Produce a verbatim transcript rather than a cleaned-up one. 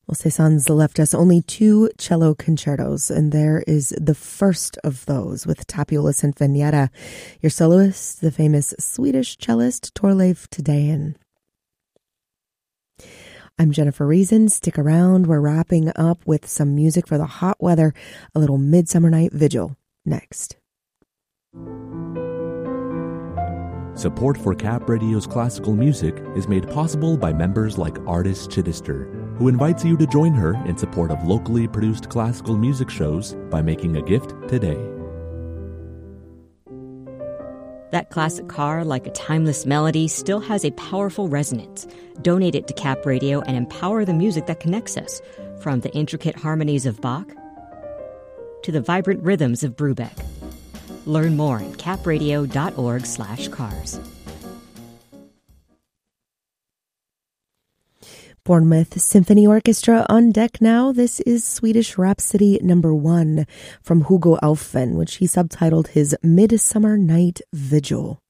Well, Cezanne's left us only two cello concertos, and there is the first of those with Tapiola Sinfonietta. Your soloist, the famous Swedish cellist Torleif Tedein. I'm Jennifer Reason. Stick around. We're wrapping up with some music for the hot weather, a little Midsummer Night Vigil next. Support for Cap Radio's classical music is made possible by members like Artist Chittister, who invites you to join her in support of locally produced classical music shows by making a gift today. That classic car, like a timeless melody, still has a powerful resonance. Donate it to Cap Radio and empower the music that connects us, from the intricate harmonies of Bach to the vibrant rhythms of Brubeck. Learn more at capradio.org slash cars. Bournemouth Symphony Orchestra on deck now. This is Swedish Rhapsody number one from Hugo Aufven, which he subtitled his Midsummer Night Vigil.